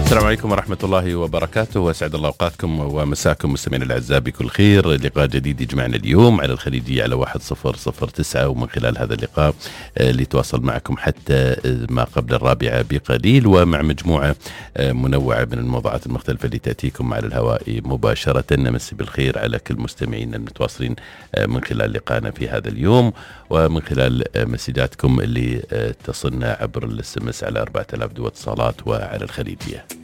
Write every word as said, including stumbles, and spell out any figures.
السلام عليكم ورحمة الله وبركاته، وأسعد الله أوقاتكم ومساكم مستمعينا الأعزاء بكل خير. لقاء جديد يجمعنا اليوم على الخليجية على واحد صفر صفر تسعة، ومن خلال هذا اللقاء لتواصل معكم حتى ما قبل الرابعة بقليل، ومع مجموعة منوعة من الموضوعات المختلفة اللي تأتيكم على الهواء مباشرة. نمسي بالخير على كل مستمعينا المتواصلين من خلال لقائنا في هذا اليوم، ومن خلال مسجاتكم اللي تصلنا عبر الاس ام اس على أربعة آلاف دو اتصالات وعلى الخليجية.